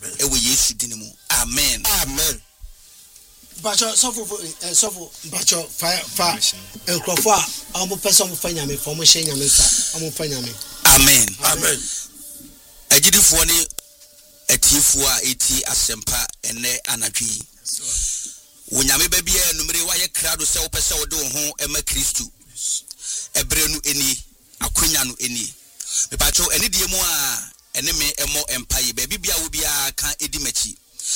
ewe Yesu dinimu. Amen. Amen. Bacho sofo bacho fa enkrofo a omo person fa nyame fo mo hye nyame nsa omo fa nyame. Amen. Amen. Agidifo ne atiefo a eti asempa ene anadwi. Wonyame ba bia numere wa ye krado se wo pese wo de wo ho ema Kristo. Ebre nu eni akonya nu eni. Me bacho eni die mu a ene me emo empaye ba bibia wo bia kan edi machi.